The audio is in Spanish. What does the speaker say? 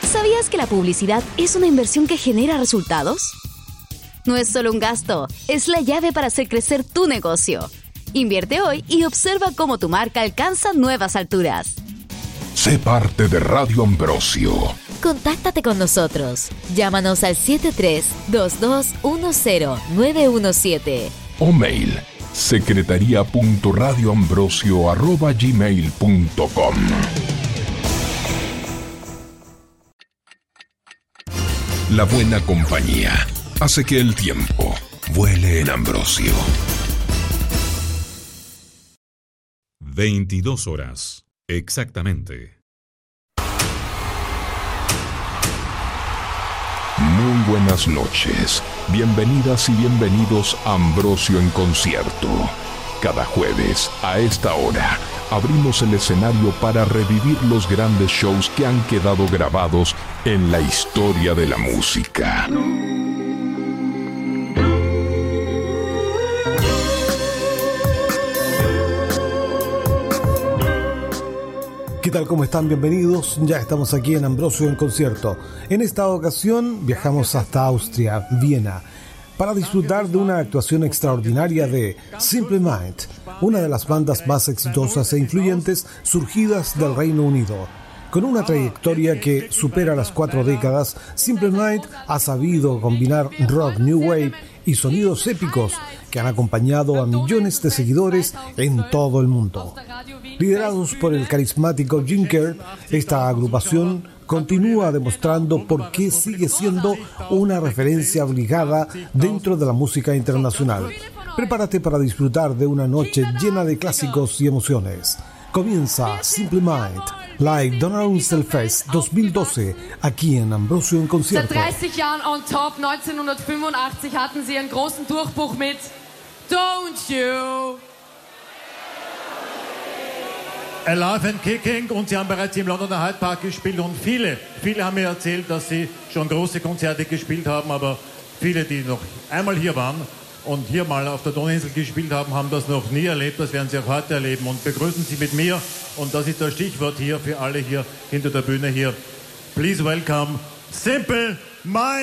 ¿Sabías que la publicidad es una inversión que genera resultados? No es solo un gasto, es la llave para hacer crecer tu negocio. Invierte hoy y observa cómo tu marca alcanza nuevas alturas. Sé parte de Radio Ambrosio. Contáctate con nosotros. Llámanos al 73-2210-917. O mail secretaria.radioambrosio@gmail.com. La buena compañía hace que el tiempo vuele en Ambrosio. 22 horas, exactamente. Muy buenas noches, bienvenidas y bienvenidos a Ambrosio en Concierto. Cada jueves, a esta hora, abrimos el escenario para revivir los grandes shows que han quedado grabados en la historia de la música. ¿Qué tal? ¿Cómo están? Bienvenidos. Ya estamos aquí en Ambrosio en Concierto. En esta ocasión viajamos hasta Austria, Viena, para disfrutar de una actuación extraordinaria de Simple Mind, una de las bandas más exitosas e influyentes surgidas del Reino Unido. Con una trayectoria que supera las 4 décadas, Simple Mind ha sabido combinar rock, new wave y sonidos épicos que han acompañado a millones de seguidores en todo el mundo. Liderados por el carismático Jim Kerr, esta agrupación continúa demostrando por qué sigue siendo una referencia obligada dentro de la música internacional. Prepárate para disfrutar de una noche llena de clásicos y emociones. Comienza Simple Mind, Live Donauinselfest 2012, aquí en Ambrosio en Concierto. Seit 30 Jahren on top, 1985 hatten sie einen großen Durchbruch mit Don't You. Alive and Kicking, und sie haben bereits im Londoner Hyde Park gespielt und viele haben mir erzählt, dass sie schon große Konzerte gespielt haben, aber viele, die noch einmal hier waren und hier mal auf der Donauinsel gespielt haben, haben das noch nie erlebt. Das werden sie auch heute erleben und begrüßen Sie mit mir, und das ist das Stichwort hier für alle hier hinter der Bühne hier. Please welcome Simple Mind.